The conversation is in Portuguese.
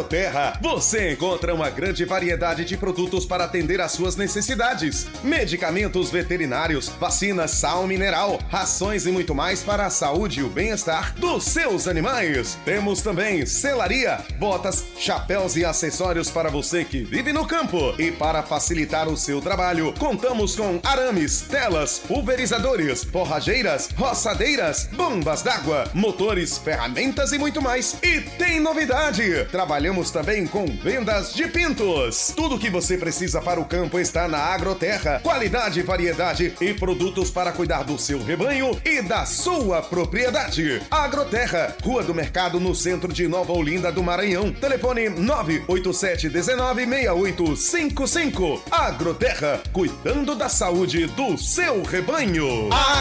Agroterra, você encontra uma grande variedade de produtos para atender às suas necessidades. Medicamentos veterinários, vacinas, sal mineral, rações e muito mais para a saúde e o bem-estar dos seus animais. Temos também selaria, botas, chapéus e acessórios para você que vive no campo. E para facilitar o seu trabalho, contamos com arames, telas, pulverizadores, forrageiras, roçadeiras, bombas d'água, motores, ferramentas e muito mais. E tem novidade! Trabalhamos também com vendas de pintos. Tudo o que você precisa para o campo está na Agroterra. Qualidade, variedade e produtos para cuidar do seu rebanho e da sua propriedade. Agroterra, Rua do Mercado, no centro de Nova Olinda do Maranhão. Telefone 987196855. Agroterra, cuidando da saúde do seu rebanho.